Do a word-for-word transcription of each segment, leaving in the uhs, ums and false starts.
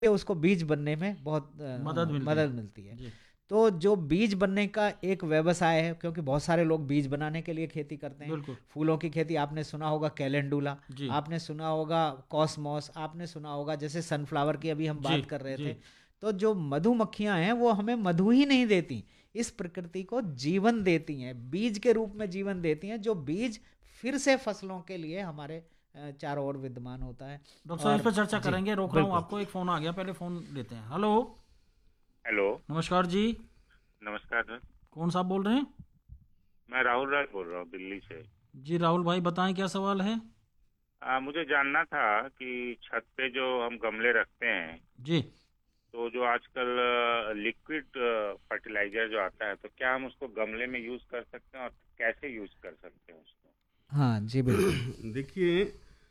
उसको बीज बनने में बहुत अ, मदद मिलती मदद है मिलती है। जी। तो जो बीज बनने का एक व्यवसाय है, क्योंकि बहुत सारे लोग बीज बनाने के लिए खेती करते हैं। बिल्कुल फूलों की खेती आपने सुना होगा कैलेंडुला, जी आपने सुना होगा कॉस्मोस, आपने सुना होगा जैसे सनफ्लावर की अभी हम जी बात कर रहे जी। थे। तो जो मधुमक्खियां हैं वो हमें मधु ही नहीं देती, इस प्रकृति को जीवन देती हैं, बीज के रूप में जीवन देती हैं, जो बीज फिर से फसलों के लिए हमारे अ, चारों ओर विद्यमान होता है। डॉक्टर साहब इस और पर चर्चा जी करेंगे, रोक रहा हूँ बिल्कुल। आपको, एक फ़ोन आ गया, पहले फ़ोन लेते हैं। Hello, hello. नमस्कार जी। नमस्कार सर। कौन साहब बोल रहे हैं? मैं राहुल राय बोल रहा हूँ दिल्ली से। जी राहुल भाई बताएं क्या सवाल है? आ, मुझे जानना था कि छत पे जो हम गमले रखते हैं, जी तो जो आजकल लिक्विड फर्टिलाइजर जो आता है, तो क्या हम उसको गमले में यूज कर सकते हैं और कैसे यूज कर सकते हैं उसको? हाँ जी बिल्कुल। देखिए,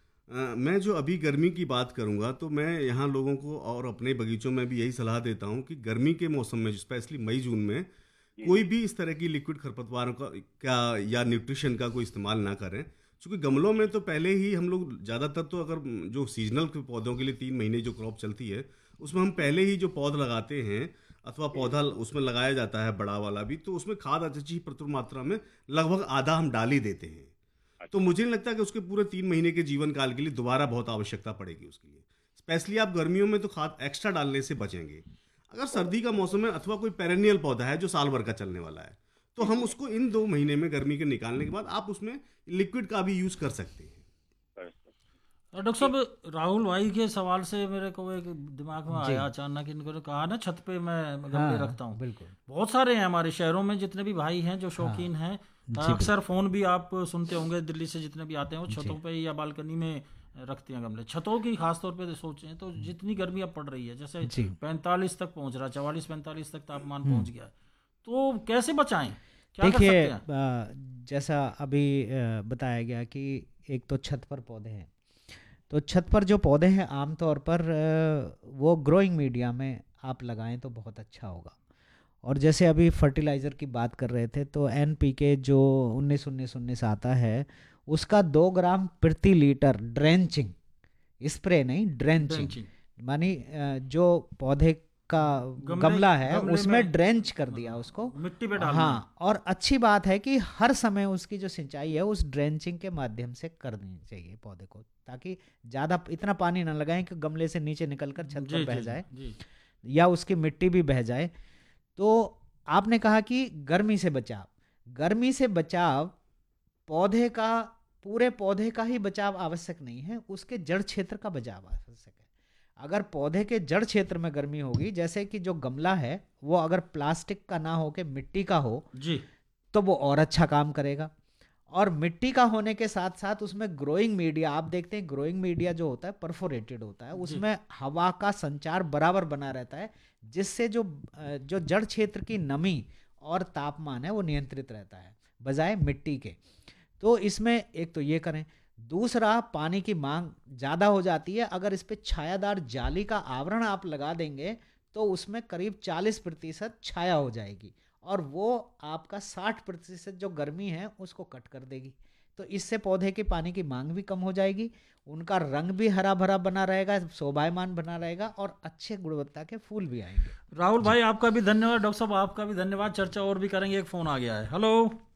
अ, मैं जो अभी गर्मी की बात करूंगा तो मैं यहाँ लोगों को और अपने बगीचों में भी यही सलाह देता हूँ कि गर्मी के मौसम में स्पेशली मई जून में जी कोई जी। भी इस तरह की लिक्विड खरपतवारों का, का या न्यूट्रिशन का कोई इस्तेमाल ना करें। क्योंकि गमलों में तो पहले ही हम लोग ज़्यादातर तो अगर जो सीजनल के पौधों के लिए तीन महीने जो क्रॉप चलती है उसमें हम पहले ही जो पौध लगाते हैं अथवा पौधा उसमें लगाया जाता है बड़ा वाला भी, तो उसमें खाद अच्छी प्रचुर मात्रा में लगभग आधा हम डाल ही देते हैं। तो अच्छा। मुझे नहीं लगता कि उसके पूरे तीन महीने के जीवन काल के लिए दोबारा बहुत आवश्यकता पड़ेगी उसके लिए। स्पेशली आप गर्मियों में तो खाद एक्स्ट्रा डालने से बचेंगे। अगर सर्दी का मौसम है अथवा कोई पेरेनियल पौधा है जो साल भर का चलने वाला है, तो जी हम जी। उसको इन दो महीने में गर्मी के निकालने के बाद आप उसमें लिक्विड का भी यूज कर सकते हैं। कर सकते। और डॉक्टर ठीक। साहब राहुल भाई के सवाल से मेरे को एक दिमाग में जी आया अचानक, इनको कहा ना छत पे मैं गमले हाँ रखता हूँ। बिल्कुल। बहुत सारे हैं हमारे शहरों में, जितने भी भाई हैं जो हाँ शौकीन हैं, जी अक्सर बिल्कुल। फ़ोन भी आप सुनते होंगे दिल्ली से जितने भी आते हैं, वो जी छतों पे या बालकनी में रखते हैं गमले। छतों की खास तौर पे सोचें तो जितनी गर्मी अब पड़ रही है, जैसे जी। पैंतालीस तक पहुंच रहा है, चवालीस पैंतालीस तक तापमान हम्म पहुंच गया है, तो कैसे बचाएं, क्या कर देखिए, सकते हैं? अ, जैसा अभी अ, बताया गया कि एक तो छत पर पौधे हैं, तो छत पर जो पौधे हैं आमतौर पर अ, वो ग्रोइंग मीडिया में आप लगाएं तो बहुत अच्छा होगा। और जैसे अभी फर्टिलाइज़र की बात कर रहे थे, तो एन पी के जो उन्नीस उन्नीस उन्नीस आता है, उसका दो ग्राम प्रति लीटर ड्रेंचिंग, स्प्रे नहीं ड्रेंचिंग, ड्रेंचिंग, मानी अ, जो पौधे का गमले गमला है गमले में उसमें ड्रेंच कर दिया उसको। मिट्टी पे डालना है। हाँ, और अच्छी बात है कि हर समय उसकी जो सिंचाई है उस ड्रेंचिंग के माध्यम से करनी चाहिए पौधे को, ताकि ज़्यादा इतना पानी ना लगाएं कि गमले से नीचे निकलकर छत पर जी बह जी जी जाए जी। या उसकी मिट्टी भी बह जाए। तो आपने कहा कि गर्मी से बचाव, गर्मी से बचाव पौधे का, पूरे पौधे का ही बचाव आवश्यक नहीं है, उसके जड़ क्षेत्र का बचाव आवश्यक है। अगर पौधे के जड़ क्षेत्र में गर्मी होगी, जैसे कि जो गमला है वो अगर प्लास्टिक का ना हो के मिट्टी का हो, जी तो वो और अच्छा काम करेगा। और मिट्टी का होने के साथ साथ उसमें ग्रोइंग मीडिया, आप देखते हैं ग्रोइंग मीडिया जो होता है परफोरेटेड होता है, जी उसमें हवा का संचार बराबर बना रहता है, जिससे जो अ, जो जड़ क्षेत्र की नमी और तापमान है वो नियंत्रित रहता है बजाय मिट्टी के। तो इसमें एक तो ये करें। दूसरा, पानी की मांग ज़्यादा हो जाती है, अगर इस पे छायादार जाली का आवरण आप लगा देंगे तो उसमें करीब चालीस प्रतिशत छाया हो जाएगी और वो आपका साठ प्रतिशत जो गर्मी है उसको कट कर देगी। तो इससे पौधे की पानी की मांग भी कम हो जाएगी, उनका रंग भी हरा भरा बना रहेगा, शोभायमान बना रहेगा और अच्छे गुणवत्ता के फूल भी आएंगे। राहुल जी भाई आपका भी धन्यवाद, डॉक्टर साहब आपका भी धन्यवाद। चर्चा और भी करेंगे, एक फ़ोन आ गया है। Hello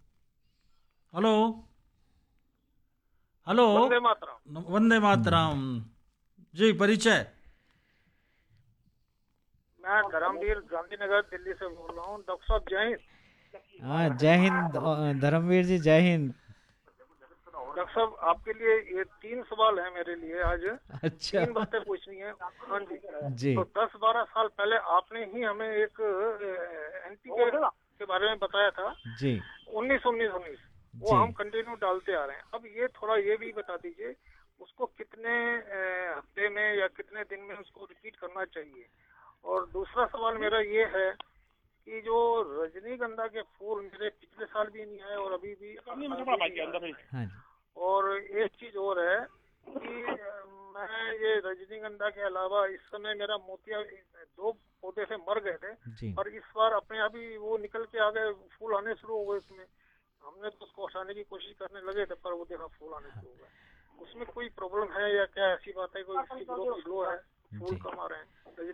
hello hello. Vande Mataram. न- वंदे मातरम। जी परिचय। मैं धर्मवीर गांधीनगर दिल्ली से बोल रहा हूँ। डॉक्टर साहब जय हिंद। हाँ जय हिंद अ, धर्मवीर जी जय हिंद। डॉक्टर साहब आपके लिए ये तीन सवाल है मेरे लिए आज। अच्छा तीन बातें पूछनी है। हाँ जी। जी तो दस बारह साल पहले आपने ही हमें एक एनपीके के बारे में बताया था, जी उन्नीस उन्नीस उन्नीस, वो जी हम कंटिन्यू डालते आ रहे हैं। अब ये थोड़ा ये भी बता दीजिए उसको कितने अ, हफ्ते में या कितने दिन में उसको रिपीट करना चाहिए। और दूसरा सवाल मेरा ये है कि जो रजनीगंधा के फूल मेरे पिछले साल भी नहीं आए और अभी भी अभी नहीं आए। हाँ जी और एक चीज और है कि अ, मैं ये रजनीगंधा के अलावा इस समय मेरा मोतिया दो पौधे से मर गए थे जी और इस बार अपने आप ही वो निकल के आ गए, फूल आने शुरू हो गए उसमें। हमने तो उसको हटाने की कोशिश करने लगे थे पर वो देखा फूल आने शुरू हो गए। उसमें कोई प्रॉब्लम है या क्या, ऐसी बात है कोई इसकी ग्रोथ स्लो है? फूल जी। कम आ रहे हैं।